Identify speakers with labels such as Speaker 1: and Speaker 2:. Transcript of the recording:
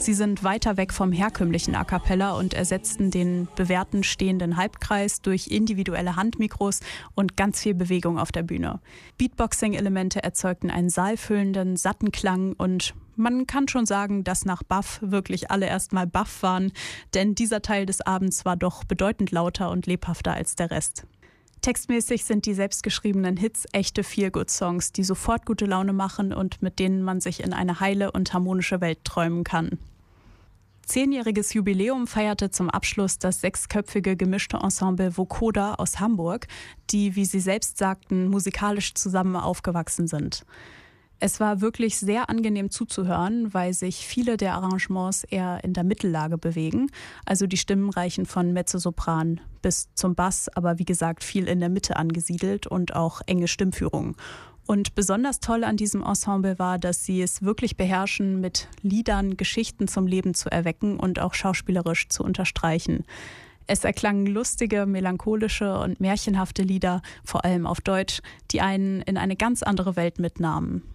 Speaker 1: Sie sind weiter weg vom herkömmlichen A Cappella und ersetzten den bewährten stehenden Halbkreis durch individuelle Handmikros und ganz viel Bewegung auf der Bühne. Beatboxing-Elemente erzeugten einen saalfüllenden, satten Klang und man kann schon sagen, dass nach Buff wirklich alle erstmal baff waren, denn dieser Teil des Abends war doch bedeutend lauter und lebhafter als der Rest. Textmäßig sind die selbstgeschriebenen Hits echte Feel-Good-Songs, die sofort gute Laune machen und mit denen man sich in eine heile und harmonische Welt träumen kann. 10-jähriges Jubiläum feierte zum Abschluss das 6-köpfige gemischte Ensemble Vocoder aus Hamburg, die, wie sie selbst sagten, musikalisch zusammen aufgewachsen sind. Es war wirklich sehr angenehm zuzuhören, weil sich viele der Arrangements eher in der Mittellage bewegen. Also die Stimmen reichen von Mezzosopran bis zum Bass, aber wie gesagt viel in der Mitte angesiedelt und auch enge Stimmführungen. Und besonders toll an diesem Ensemble war, dass sie es wirklich beherrschen, mit Liedern Geschichten zum Leben zu erwecken und auch schauspielerisch zu unterstreichen. Es erklangen lustige, melancholische und märchenhafte Lieder, vor allem auf Deutsch, die einen in eine ganz andere Welt mitnahmen.